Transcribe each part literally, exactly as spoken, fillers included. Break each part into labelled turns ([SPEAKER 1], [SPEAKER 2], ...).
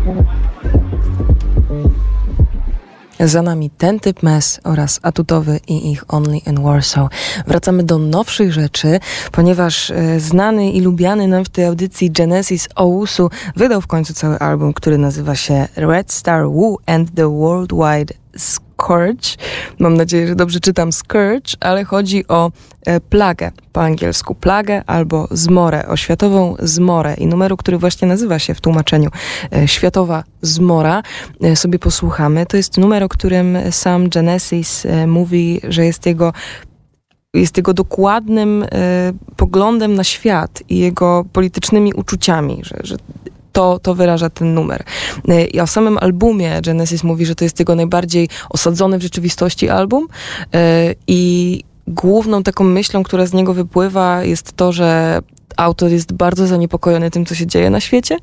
[SPEAKER 1] Za nami Ten Typ Mess oraz Atutowy i ich Only in Warsaw. Wracamy do nowszych rzeczy, ponieważ e, znany i lubiany nam w tej audycji Genesis Owusu wydał w końcu cały album, który nazywa się Red Star Woo and the Worldwide Scourge. Mam nadzieję, że dobrze czytam Scourge, ale chodzi o e, plagę po angielsku. Plagę albo zmorę, o światową zmorę i numeru, który właśnie nazywa się w tłumaczeniu e, Światowa Zmora. E, sobie posłuchamy. To jest numer, o którym sam Genesis e, mówi, że jest jego jest jego dokładnym e, poglądem na świat i jego politycznymi uczuciami, że, że To, to wyraża ten numer. I o samym albumie Genesis mówi, że to jest jego najbardziej osadzony w rzeczywistości album i główną taką myślą, która z niego wypływa, jest to, że autor jest bardzo zaniepokojony tym, co się dzieje na świecie,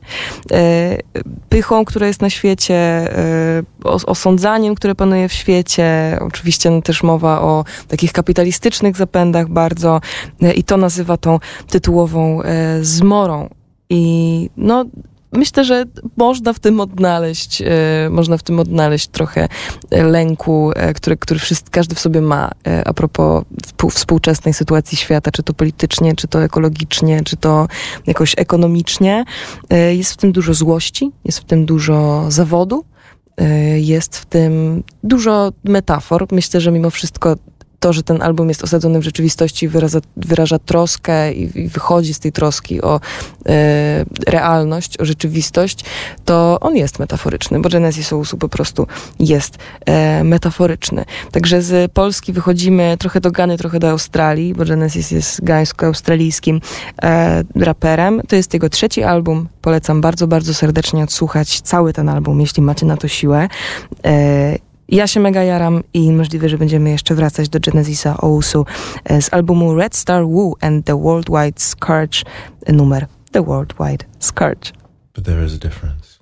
[SPEAKER 1] pychą, która jest na świecie, osądzaniem, które panuje w świecie. Oczywiście no, też mowa o takich kapitalistycznych zapędach bardzo i to nazywa tą tytułową zmorą. I no myślę, że można w tym odnaleźć, e, można w tym odnaleźć trochę lęku, e, który, który wszyscy, każdy w sobie ma e, a propos współczesnej sytuacji świata, czy to politycznie, czy to ekologicznie, czy to jakoś ekonomicznie. E, jest w tym dużo złości, jest w tym dużo zawodu, e, jest w tym dużo metafor. Myślę, że mimo wszystko to, że ten album jest osadzony w rzeczywistości, wyraża, wyraża troskę i, i wychodzi z tej troski o e, realność, o rzeczywistość, to on jest metaforyczny, bo Genesis Owusu po prostu jest e, metaforyczny. Także z Polski wychodzimy trochę do Gany, trochę do Australii, bo Genesis jest gańsko-australijskim e, raperem. To jest jego trzeci album. Polecam bardzo, bardzo serdecznie odsłuchać cały ten album, jeśli macie na to siłę. E, Ja się mega jaram i możliwe, że będziemy jeszcze wracać do Genesisa Owusu z albumu Red Star Woo and the Worldwide Scourge, numer The Worldwide Scourge.
[SPEAKER 2] But there is a difference.